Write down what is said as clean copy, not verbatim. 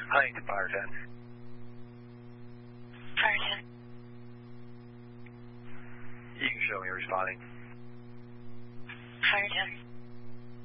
Huntington Fire 10. Fire 10. You can show me responding. Fire 10.